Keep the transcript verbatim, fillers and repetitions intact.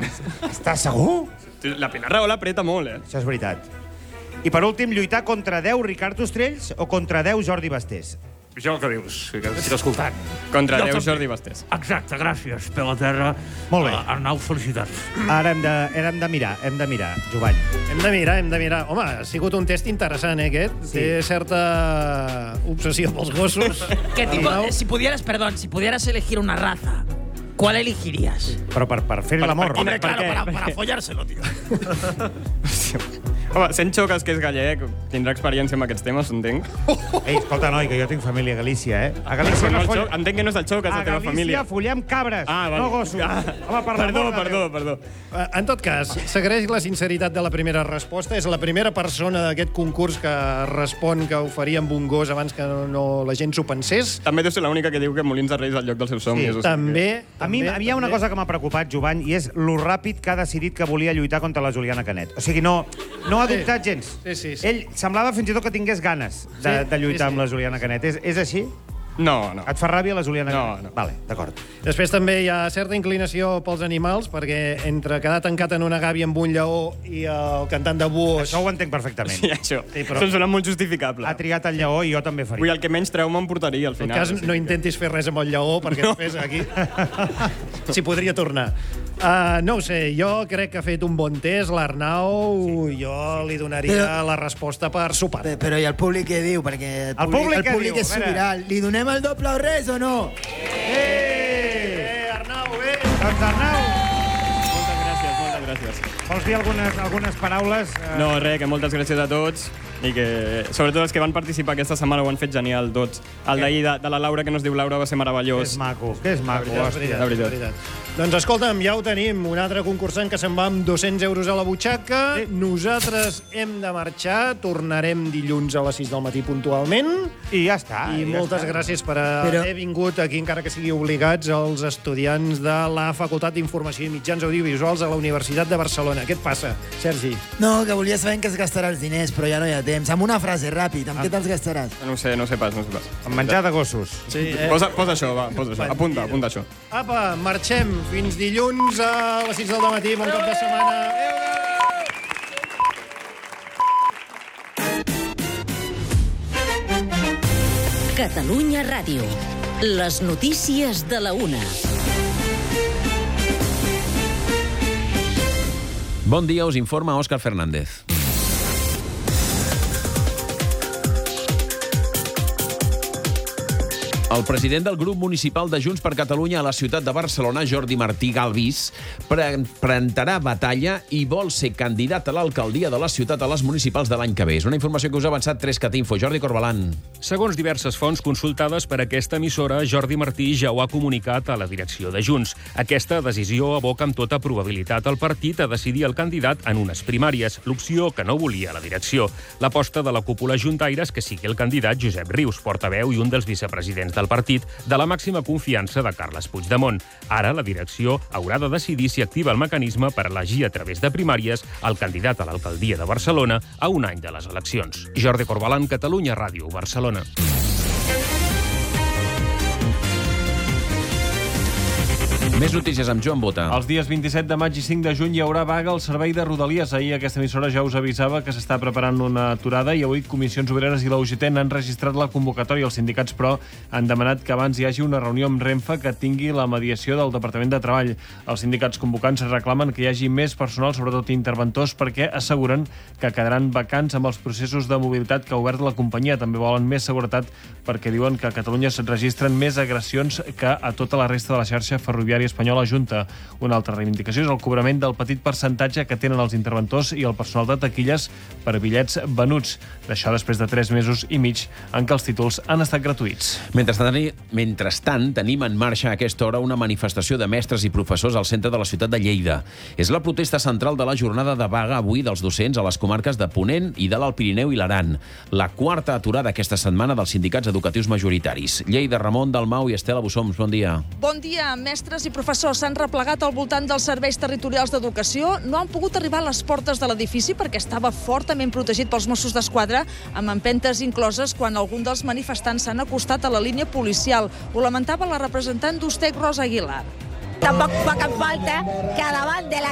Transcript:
doncs. Estàs segur? La Pilar Rahola apreta molt, eh? Això és veritat. I per últim, lluitar contra deu Ricard Ostrells o contra deu Jordi Bastés? Això que dius, que estic escoltant. Contra Jo deu també. Jordi Bastés. Exacte, gràcies, Pelaterra. Molt bé. Uh, Arnau, felicitats. Ara hem de, hem de mirar, hem de mirar, Jovany. Hem de mirar, hem de mirar. Home, ha sigut un test interessant, eh, aquest. Sí. Té certa obsessió pels gossos. ¿Qué tipo? Arnau. Si pudieras, perdón, si pudieras elegir una raza, ¿cuál elegirías? Però per, per fer Per- l'amor. per quina- Hombre, claro, qué? para, para follárselo, tío. Home, sent Xocas, que és gallec, tindrà experiència amb aquests temes, entenc. Ei, escolta, noi, que jo tinc família a Galícia, eh? A Galícia Però no el foll... Xoc- entenc que no és del Xocas, A la teva família. Galícia follem cabres, Ah, val. no gossos. Ah. Home, per Perdó, l'amor de perdó, Déu. perdó. Eh, En tot cas, s'agraeix la sinceritat de la primera resposta. És la primera persona d'aquest concurs que respon que ho faria amb un gos abans que no, no la gent s'ho pensés. També deu ser l'única que diu que Molins de Reis és el lloc dels seus somnis. Sí, o sigui També, A mi també, hi ha una també. cosa que m'ha preocupat, Jovany, i és lo ràpid que ha decidit que volia lluitar contra la Juliana Canet. O sigui, no, no ha Sí. dubtat gens. Sí, sí, sí. Ell semblava fins i tot que tingués ganes de, Sí, de lluitar sí, sí. amb la Juliana Canet. És, és així? que- No, no. Et fa ràbia la Juliana No, Canet? no. Vale, d'acord. Després també hi ha certa inclinació pels animals, perquè entre quedar tancat en una gàbia amb un lleó i el cantant de buos... Això ho entenc perfectament. Sí, això. Sí, però- Això em sona molt justificable. Ha triat el lleó i jo també Vull dir, faria. el que menys trauma em portaria al En tot final. cas, o sigui no que- intentis fer res amb el lleó, perquè després aquí s'hi podria tornar. Uh, no ho sé, jo crec que ha fet un bon test, l'Arnau. Jo li donaria Però- la resposta per sopar. Pe- Però i el públic què diu? Perquè el El públic, públic el què públic diu? és A veure. sobirà. Li donem el doble o res o no? Eh! Eh, Arnau, bé! Doncs, Arnau, Moltes gràcies, moltes gràcies. vols dir algunes, algunes paraules? Eh, No, res, que moltes gràcies a tots i que, sobretot els que van participar aquesta setmana ho han fet genial, tots. El d'ahir de, de la Laura, que no es diu Laura, va ser Que és meravellós. maco, que és maco. És hòstia. de veritat. veritat. Doncs escolta'm, ja ho tenim. Un altre concursant que se'n va amb dos-cents euros a la butxaca. Sí. Nosaltres hem de marxar. Tornarem dilluns a les sis del matí puntualment. I ja està. I ja moltes està. gràcies per haver Però- vingut aquí, encara que sigui obligats, els estudiants de la Facultat d'Informació i Mitjans Audiovisuals a la Universitat de Barcelona. Què et passa, Sergi? No, que volia saber en què es gastarà els diners, però ja no hi ha temps. Amb una frase, ràpid, amb què te'ls gastaràs? No ho sé, no ho sé pas, no ho sé pas. Amb menjar de gossos. Sí, Posa, posa això, va, posa això. Apunta, apunta això. Apa, marxem. Fins dilluns a les sis del matí. Bon cap de setmana. Catalunya Ràdio. Les notícies de la una. Bon dia, us informa Òscar Fernández. El president del grup municipal de Junts per Catalunya a la ciutat de Barcelona, Jordi Martí Galvis, pre presentarà batalla i vol ser candidat a l'alcaldia de la ciutat a les municipals de l'any que ve. És una informació que us ha avançat tres cat info. Jordi Corbalan. Segons diverses fonts consultades per aquesta emissora, Jordi Martí ja ho ha comunicat a la direcció de Junts. Aquesta decisió aboca amb tota probabilitat el partit a decidir el candidat en unes primàries, l'opció que no volia la direcció. L'aposta de la cúpula juntaire és que sigui el candidat Josep Rius, portaveu i un dels vicepresidents del partit, de la màxima confiança de Carles Puigdemont. Ara la direcció haurà de decidir si activa el mecanisme per elegir a través de primàries el candidat a l'alcaldia de Barcelona a un any de les eleccions. Jordi Corbalan, Catalunya Ràdio, Barcelona. Més notícies amb Joan Bota. Els dies vint-i-set de maig i cinc de juny hi haurà vaga al servei de Rodalies. Ahir aquesta emissora ja us avisava que s'està preparant una aturada i avui Comissions Obreres i la U G T n'han registrat la convocatòria. Els sindicats, però, han demanat que abans hi hagi una reunió amb Renfe que tingui la mediació del Departament de Treball. Els sindicats convocants reclamen que hi hagi més personal, sobretot interventors, perquè asseguren que quedaran vacants amb els processos de mobilitat que ha obert la companyia. També volen més seguretat perquè diuen que a Catalunya se'n registren més agressions que a tota la resta de la xarxa ferroviària espanyola junta. Una altra reivindicació és el cobrament del petit percentatge que tenen els interventors i el personal de taquilles per bitllets venuts. D'això després de tres mesos i mig en què els títols han estat gratuïts. Mentrestant, mentrestant, tenim en marxa a aquesta hora una manifestació de mestres i professors al centre de la ciutat de Lleida. És la protesta central de la jornada de vaga avui dels docents a les comarques de Ponent i de l'Alt Pirineu i l'Aran. La quarta aturada aquesta setmana dels sindicats educatius majoritaris. Lleida, Ramon Dalmau i Estela Bussoms, bon dia. Bon dia. Mestres i professors s'han replegat al voltant dels serveis territorials d'educació. No han pogut arribar a les portes de l'edifici perquè estava fortament protegit pels Mossos d'Esquadra, amb empentes incloses quan algun dels manifestants s'han acostat a la línia policial. Ho lamentava la representant d'Ustec, Rosa Aguilar. Tampoc fa cap falta que davant de la